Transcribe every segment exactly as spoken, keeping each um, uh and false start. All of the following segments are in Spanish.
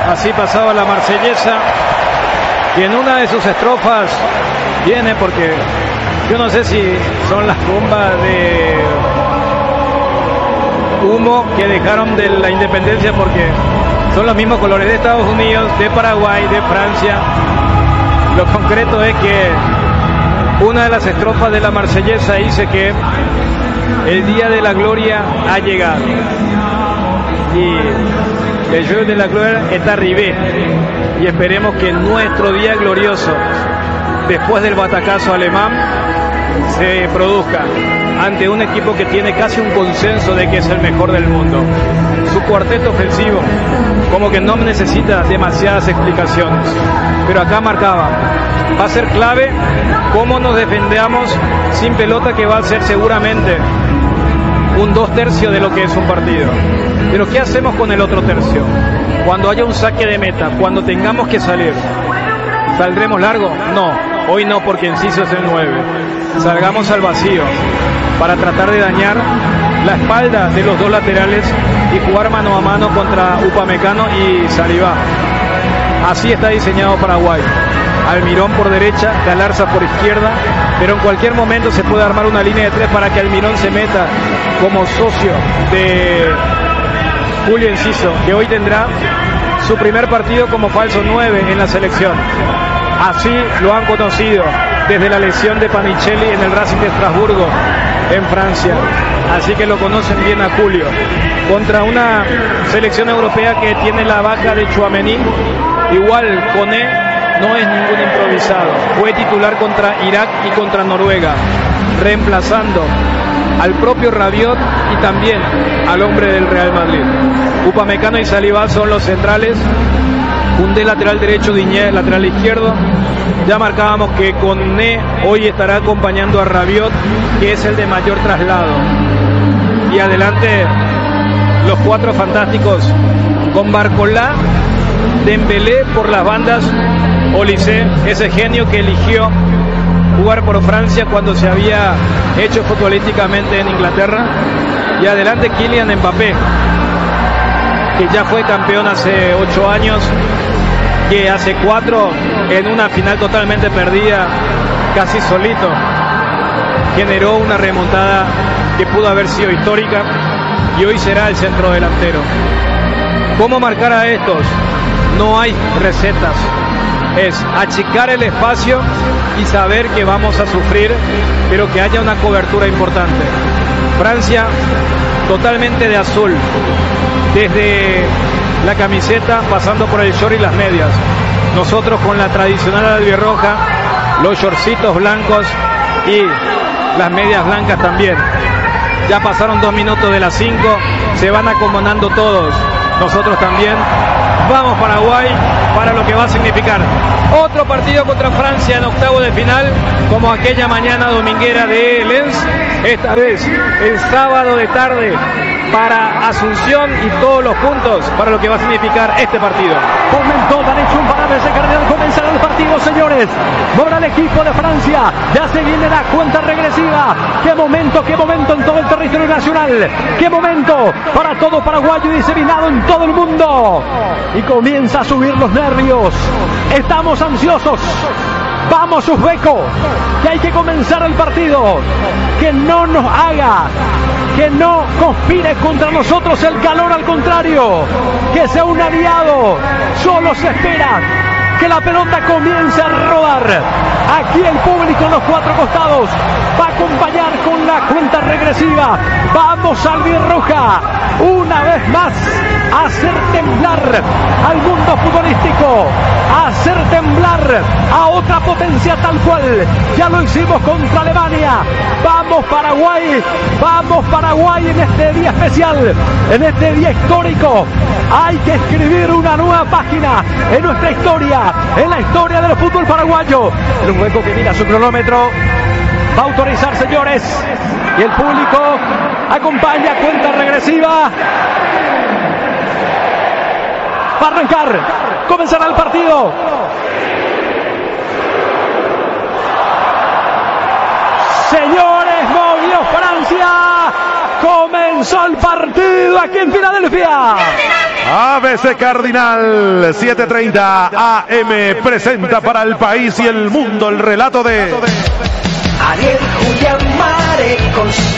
Así pasaba la Marsellesa, y en una de sus estrofas viene, porque yo no sé si son las bombas de humo que dejaron de la independencia, porque son los mismos colores de Estados Unidos, de Paraguay, de Francia. Lo concreto es que una de las estrofas de la Marsellesa dice que el día de la gloria ha llegado, y el jour de la gloria está arribé, y esperemos que nuestro día glorioso, después del batacazo alemán, se produzca ante un equipo que tiene casi un consenso de que es el mejor del mundo. Su cuarteto ofensivo como que no necesita demasiadas explicaciones, pero acá marcaba, va a ser clave cómo nos defendamos sin pelota, que va a ser seguramente un dos tercios de lo que es un partido. Pero ¿qué hacemos con el otro tercio? Cuando haya un saque de meta, cuando tengamos que salir, ¿saldremos largo? No, hoy no, porque Enciso es el nueve. Salgamos al vacío para tratar de dañar la espalda de los dos laterales y jugar mano a mano contra Upamecano y Saliba. Así está diseñado Paraguay. Almirón por derecha, Galarza por izquierda, pero en cualquier momento se puede armar una línea de tres para que Almirón se meta como socio de Julio Enciso, que hoy tendrá su primer partido como falso nueve en la selección. Así lo han conocido desde la lesión de Panicelli en el Racing de Estrasburgo en Francia. Así que lo conocen bien a Julio. Contra una selección europea que tiene la baja de Tchouaméni, igual Koné no es ningún improvisado. Fue titular contra Irak y contra Noruega, reemplazando al propio Rabiot y también al hombre del Real Madrid. Upamecano y Saliba son los centrales. Koundé lateral derecho, Digne lateral izquierdo. Ya marcábamos que Koné hoy estará acompañando a Rabiot, que es el de mayor traslado. Y adelante los cuatro fantásticos con Barcolá, Dembélé por las bandas, Olise, ese genio que eligió jugar por Francia cuando se había hecho futbolísticamente en Inglaterra. Y adelante Kylian Mbappé, que ya fue campeón hace ocho años, que hace cuatro, en una final totalmente perdida, casi solito, generó una remontada que pudo haber sido histórica, y hoy será el centro delantero. ¿Cómo marcar a estos? No hay recetas. Es achicar el espacio y saber que vamos a sufrir, pero que haya una cobertura importante. Francia totalmente de azul, desde la camiseta pasando por el short y las medias. Nosotros con la tradicional albirroja, los shortcitos blancos y las medias blancas también. Ya pasaron dos minutos de las cinco, se van acomodando todos. Nosotros también. Vamos Paraguay para lo que va a significar otro partido contra Francia en octavo de final, como aquella mañana dominguera de Lens, esta vez el sábado de tarde para Asunción, y todos los puntos para lo que va a significar este partido. Momento, han hecho un parado ese cardenal, comenzará el partido, señores. Mola el equipo de Francia, ya se viene la cuenta regresiva. Qué momento, qué momento en todo el territorio nacional, qué momento para todo paraguayo y diseminado en todo el mundo. Y comienza a subir los nervios, estamos ansiosos. Vamos Uzbeko, que hay que comenzar el partido, que no nos haga, que no conspire contra nosotros el calor, al contrario, que sea un aliado. Solo se espera que la pelota comience a rodar. Aquí el público en los cuatro costados va a acompañar con la cuenta regresiva. Vamos albirroja, una vez más a hacer temblar al mundo futbolístico, a hacer temblar a otra potencia tal cual. Ya lo hicimos contra Alemania. Vamos Paraguay, vamos Paraguay en este día especial, en este día histórico. Hay que escribir una nueva página en nuestra historia, en la historia del fútbol paraguayo. El hueco que mira su cronómetro va a autorizar, señores, y el público acompaña cuenta regresiva. Va a arrancar, comenzará el partido. Señores, movió Francia. Comenzó el partido aquí en Filadelfia. A B C Cardinal, siete treinta A M, presenta para el país y el mundo el relato de Ariel Julián Marecos.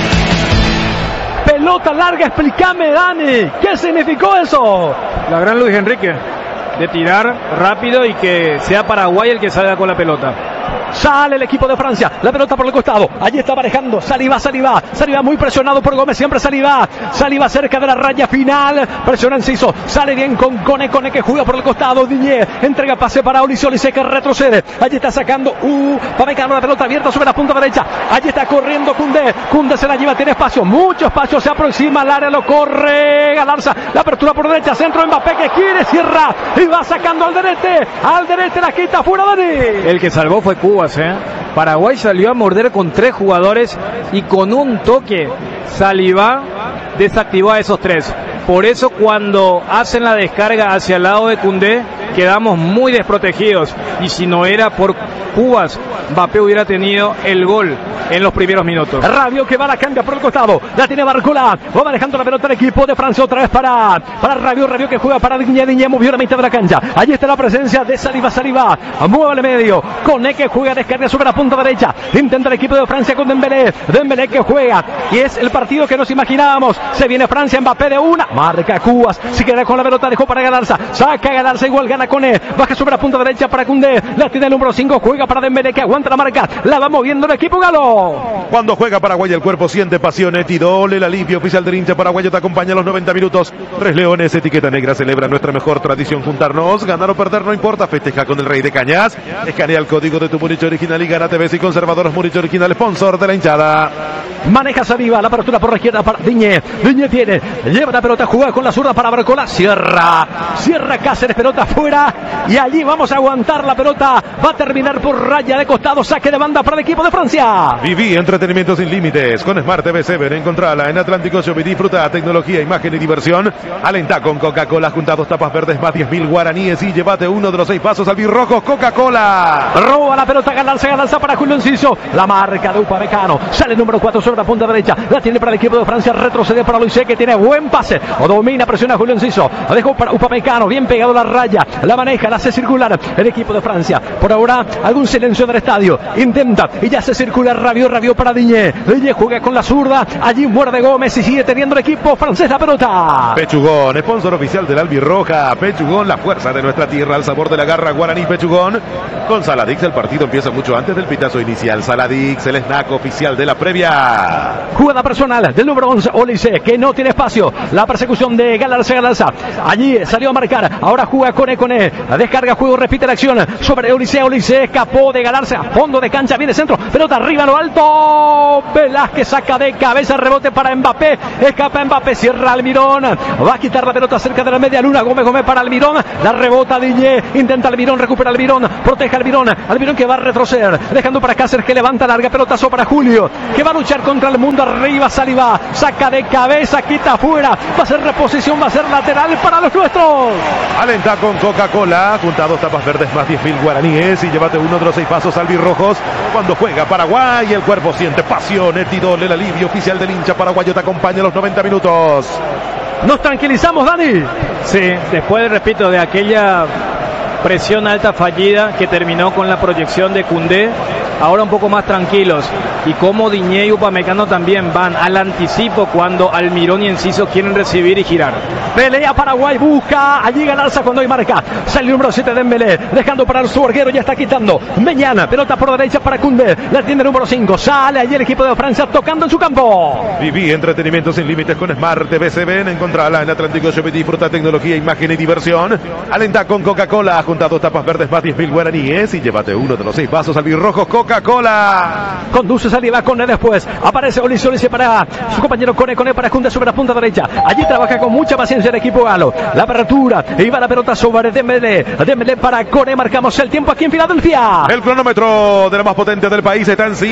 Pelota larga, explícame, Dani, ¿qué significó eso? La gran Luis Enrique, de tirar rápido y que sea Paraguay el que salga con la pelota. Sale el equipo de Francia, la pelota por el costado, allí está manejando Saliba, Saliba, Saliba muy presionado por Gómez, siempre Saliba, Saliba cerca de la raya final, presiona Enciso, sale bien con Cone, Cone que juega por el costado, Diñé, entrega pase para Olise, Olise que retrocede, allí está sacando, uh, Pamecano, la pelota abierta sobre la punta derecha, allí está corriendo Koundé, Koundé se la lleva, tiene espacio, mucho espacio, se aproxima al área, lo corre Galarza, la apertura por derecha, centro Mbappé que quiere, cierra, y va sacando al derecha, al derecha la quita fuera Dani. El que salvó fue Cuba. ¿Eh? Paraguay salió a morder con tres jugadores y con un toque Saliba desactivó a esos tres. Por eso cuando hacen la descarga hacia el lado de Koundé quedamos muy desprotegidos, y si no era por Cubas, Mbappé hubiera tenido el gol en los primeros minutos. Rabiot que va a la cambia por el costado, la tiene Barcola, va manejando la pelota el equipo de Francia otra vez para, para Rabiot, Rabiot que juega para Diñé, Diñé movió la mitad de la cancha, allí está la presencia de Saliba, Saliba, mueve el medio, Cone que juega, descarga sobre la punta derecha, intenta el equipo de Francia con Dembélé, Dembélé que juega, y es el partido que nos imaginábamos, se viene Francia, Mbappé de una, marca Cubas, si queda con la pelota, dejó para Galarza, saca Galarza, igual gana Cone, baja sobre la punta derecha para Koundé, la tiene el número cinco, juega para Dembélé que aguanta la marca, la va moviendo el equipo galo. Cuando juega Paraguay el cuerpo siente pasión, Etidol, el alivio oficial del hincha paraguayo te acompaña a los noventa minutos, Tres Leones, etiqueta negra, celebra nuestra mejor tradición juntarnos, ganar o perder no importa, festeja con el Rey de Cañas, escanea el código de tu Muricho Original y gana T V y Conservadores Muricho Original, sponsor de la hinchada. Maneja Saliba, la apertura por la izquierda para Diñé, Diñé tiene, lleva la pelota, juega con la zurda para Barcola, cierra, cierra Cáceres, pelota fuera, y allí vamos a aguantar la pelota, va a terminar por raya de costado, saque de banda para el equipo de Francia. Viví entretenimiento sin límites con Smart T V siete, encontrala en Atlántico Shop y disfruta tecnología, imagen y diversión. Alenta con Coca-Cola, junta dos tapas verdes más diez mil guaraníes y llévate uno de los seis pasos albirrojos. Coca-Cola. Roba la pelota, Galarza, Galarza para Julio Enciso, la marca de Upamecano, sale el número cuatro sobre la punta derecha, la tiene para el equipo de Francia, retrocede para Luis que tiene buen pase, o domina, presiona Julio Enciso, la dejó para Upamecano, bien pegado a la raya, la maneja, la hace circular el equipo de Francia, por ahora algún silencio del estadio, intenta y ya se circula Rabiot, Rabiot para Diñé, Diñé juega con la zurda, allí muerde Gómez y sigue teniendo el equipo francés la pelota. Pechugón, sponsor oficial del Albirroja, Pechugón, la fuerza de nuestra tierra, el sabor de la garra guaraní Pechugón. Con Saladix el partido empieza mucho antes del pitazo inicial. Saladix, el snack oficial de la previa. Jugada personal del número once, Olise, que no tiene espacio, la persecución de Galarza, Galarza, allí salió a marcar, ahora juega Cone, Cone, descarga juego, repite la acción sobre Olise, Olise, escapó de Galarza, fondo de cancha, viene centro, pelota arriba, lo alto, Velázquez saca de cabeza, rebote para Mbappé, escapa Mbappé, cierra Almirón, va a quitar la pelota cerca de la media luna, Gómez, Gómez para Almirón, la rebota Diñé, intenta Almirón, recupera Almirón, protege Almirón, Almirón que va a retroceder, dejando para Cáceres que levanta larga, pelotazo para Julio, que va a luchar contra el mundo, arriba Saliba, saca de cabeza, quita afuera, va a ser reposición, va a ser lateral para los nuestros. Alenta con Coca-Cola, junta dos tapas verdes más diez mil guaraníes y llévate uno de los seis pasos albirrojos. Cuando juega Paraguay el cuerpo siente pasión, Etidol, el alivio oficial del hincha paraguayo te acompaña a los noventa minutos. Nos tranquilizamos, Dani. Sí, después, repito, de aquella presión alta fallida que terminó con la proyección de Koundé, ahora un poco más tranquilos, y como Diñé y Upamecano también van al anticipo cuando Almirón y Enciso quieren recibir y girar. Pelea Paraguay, busca allí Galarza cuando hay marca, sale el número siete de Dembélé, dejando para el suerguero, ya está quitando Meñana, pelota por derecha para Koundé, la tiene el número cinco, sale allí el equipo de Francia tocando en su campo. Viví entretenimiento sin límites con Smart T V siete, encontrala en Atlántico Shop y disfruta tecnología, imagen y diversión. Alenta con Coca-Cola, junta dos tapas verdes más diez mil guaraníes y llévate uno de los seis vasos albirrojos. Coca-Cola. Conduce Saliba, Cone después, aparece Olise, Olise para su compañero Cone, Cone para Koundé sobre la punta derecha, allí trabaja con mucha paciencia el equipo galo, la apertura, y va la pelota sobre Dembélé, Dembélé para Cone, marcamos el tiempo aquí en Filadelfia. El cronómetro de la más potente del país está en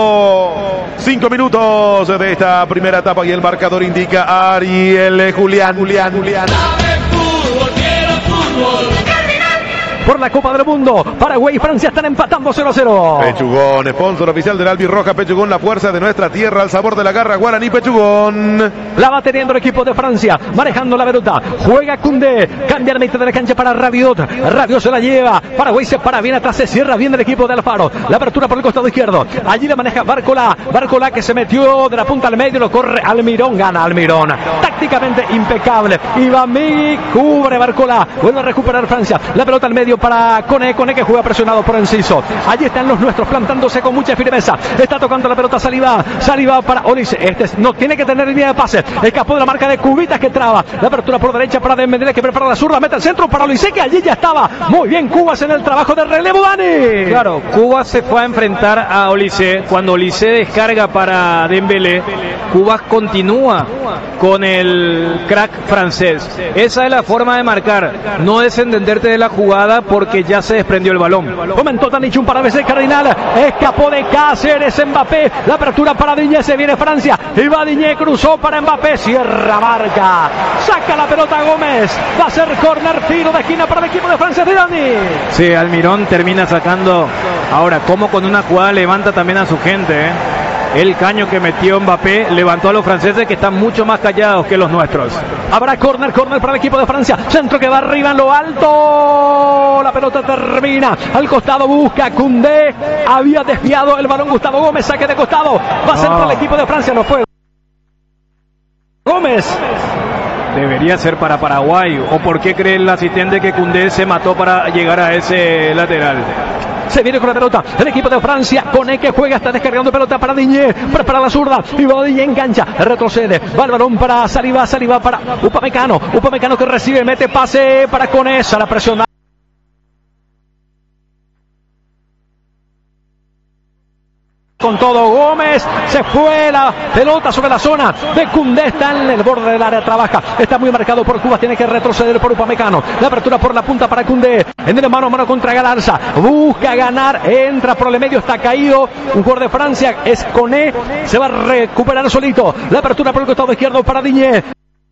cinco, cinco minutos de esta primera etapa y el marcador indica Ariel Julián, Julián, Julián. por la Copa del Mundo. Paraguay y Francia están empatando cero a cero. Pechugón, sponsor oficial del albirroja. Pechugón, la fuerza de nuestra tierra, el sabor de la garra guaraní. Pechugón. La va teniendo el equipo de Francia, manejando la pelota. Juega Koundé, cambia la mitad de la cancha para Rabiot. Rabiot se la lleva. Paraguay se para bien atrás, se cierra bien el equipo de Alfaro. La apertura por el costado izquierdo. Allí la maneja Barcola. Barcola que se metió de la punta al medio, lo corre Almirón, gana Almirón. Tácticamente impecable. Ivamí cubre Barcola. Vuelve a recuperar Francia. La pelota al medio para Koné. Koné que juega presionado por Enciso. Allí están los nuestros plantándose con mucha firmeza. Está tocando la pelota Saliba. Saliba para Olise. Este no tiene que tener línea de pase. Escapó de la marca de Cubitas que traba. La apertura por derecha para Dembélé que prepara la zurda. Mete el centro para Olise que allí ya estaba. Muy bien Cubas en el trabajo de relevo, Dani. Claro, Cubas se fue a enfrentar a Olise. Cuando Olise descarga para Dembélé, Cubas continúa con el crack francés. Esa es la forma de marcar. No desentenderte de la jugada porque ya se desprendió el balón. Comentó Dani Chum para veces Cardinal. Escapó de Cáceres Mbappé. La apertura para Diñé. Se viene Francia. Y va Diñé. Cruzó para Mbappé. Cierra marca. Saca la pelota Gómez. Va a ser córner. Tiro de esquina para el equipo de Francia de Dani. Sí, Almirón termina sacando. Ahora, como con una jugada levanta también a su gente, ¿eh? El caño que metió Mbappé levantó a los franceses que están mucho más callados que los nuestros. Habrá córner, córner para el equipo de Francia. Centro que va arriba en lo alto. La pelota termina. Al costado busca Koundé. Había desviado el balón Gustavo Gómez. Saque de costado. Va a ser para el equipo de Francia. No fue Gómez. Debería ser para Paraguay. ¿O por qué cree el asistente que Koundé se mató para llegar a ese lateral? Se viene con la pelota el equipo de Francia. Koné que juega, está descargando pelota para Diñé. Prepara la zurda. Y va Diñé, engancha. Retrocede. Va el balón para Saliba. Saliba para Upamecano. Upamecano que recibe. Mete pase para Koné. A la presión. Con todo Gómez, se fue la pelota sobre la zona de Koundé, está en el borde del área, trabaja, está muy marcado por Cuba, tiene que retroceder por Upamecano, la apertura por la punta para Koundé, en el mano a mano contra Galarza, busca ganar, entra por el medio, está caído, un jugador de Francia, es Koné, se va a recuperar solito, la apertura por el costado izquierdo para Diñé.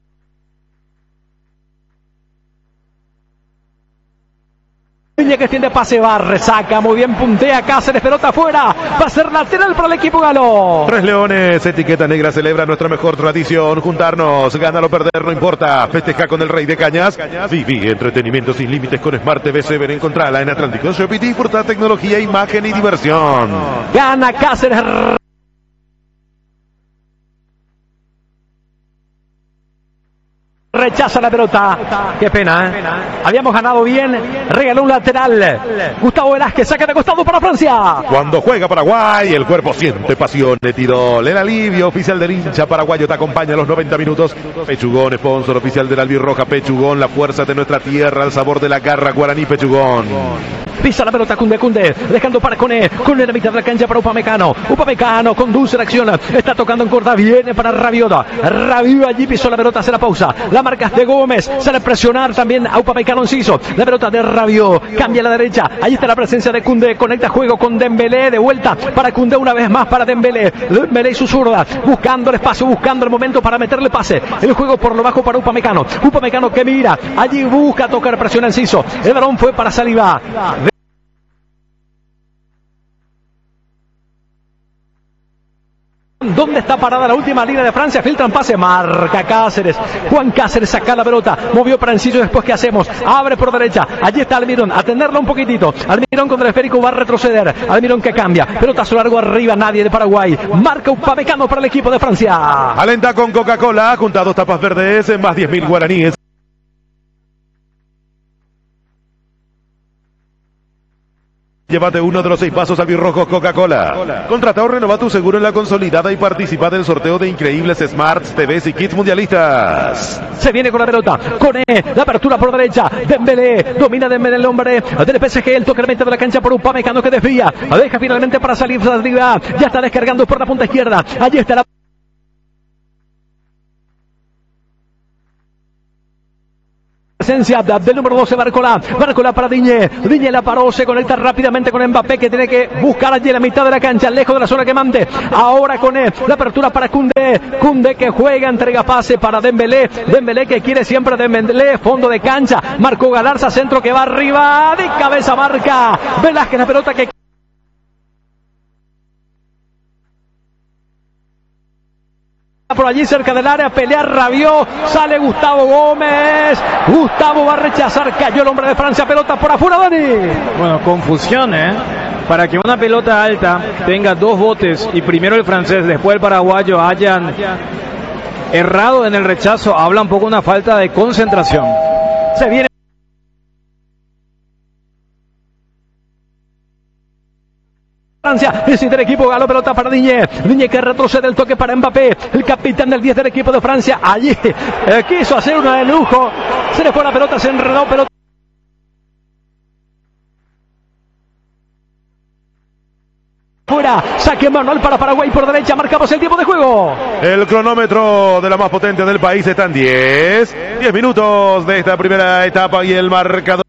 Que extiende pase, va, resaca, muy bien, puntea Cáceres, pelota afuera, va a ser lateral para el equipo galo. Tres Leones, etiqueta negra, celebra nuestra mejor tradición, juntarnos, ganar o perder, no importa, festeja con el Rey de Cañas, viví entretenimiento sin límites con Smart T V Seven, encontrala en Atlántico Shop y disfruta tecnología, imagen y diversión. Gana Cáceres. Rechaza la pelota. Qué pena, ¿eh? Habíamos ganado bien. Regaló un lateral. Gustavo Velázquez saca de costado para Francia. Cuando juega Paraguay, el cuerpo siente pasión. Tidol, el alivio oficial del hincha paraguayo te acompaña a los noventa minutos. Pechugón, sponsor oficial del albirroja. Pechugón, la fuerza de nuestra tierra, el sabor de la garra guaraní. Pechugón. Pisa la pelota Koundé, Koundé, dejando para Koné, Koné en la mitad de la cancha para Upamecano, Upamecano conduce la acción, está tocando en corta, viene para Rabiot, Rabiot allí pisó la pelota, hace la pausa, la marca de Gómez, sale a presionar también a Upamecano Enciso, la pelota de Rabiot, cambia a la derecha, allí está la presencia de Koundé, conecta juego con Dembélé, de vuelta para Koundé una vez más para Dembélé, Dembélé y su zurda, buscando el espacio, buscando el momento para meterle pase, el juego por lo bajo para Upamecano, Upamecano que mira, allí busca tocar presión a Enciso, el balón fue para Saliba. ¿Dónde está parada la última línea de Francia? Filtran pase, marca Cáceres. Juan Cáceres saca la pelota, movió para Enciso, después ¿qué hacemos? Abre por derecha, allí está Almirón, a tenerla un poquitito. Almirón con el esférico va a retroceder. Almirón que cambia, pelotazo largo arriba, nadie de Paraguay. Marca Upamecano para el equipo de Francia. Alenta con Coca-Cola, junta dos tapas verdes, más diez mil guaraníes. Llévate uno de los seis vasos albirrojos Coca-Cola. Contrata o renova tu seguro en la consolidada y participa del sorteo de increíbles Smarts, T Vs y kits mundialistas. Se viene con la pelota, Koné, la apertura por derecha, Dembélé, domina Dembélé el hombre del P S G, el toque de la cancha por Upamecano que desvía, deja finalmente para salir arriba, ya está descargando por la punta izquierda, allí está la presencia del número doce, Barcola. Barcola para Digne. Digne la paró, se conecta rápidamente con Mbappé, que tiene que buscar allí en la mitad de la cancha, lejos de la zona que mande. Ahora con él, la apertura para Koundé. Koundé que juega, entrega pase para Dembélé. Dembélé que quiere siempre Dembélé, fondo de cancha. Marcó Galarza, centro que va arriba, de cabeza marca Velázquez, la pelota que por allí cerca del área, pelea Rabiot, sale Gustavo Gómez, Gustavo va a rechazar, cayó el hombre de Francia, pelota por afuera, Dani. Bueno, confusión, ¿eh? Para que una pelota alta tenga dos botes y primero el francés, después el paraguayo hayan errado en el rechazo, habla un poco una falta de concentración. Se viene Francia, decide el equipo, ganó pelota para Digne. Digne que retrocede el toque para Mbappé, el capitán del diez del equipo de Francia. Allí eh, quiso hacer una de lujo, se le fue la pelota, se enredó, pelota fuera, saque manual para Paraguay por derecha, marcamos el tiempo de juego. El cronómetro de la más potente del país está en diez. diez minutos de esta primera etapa y el marcador.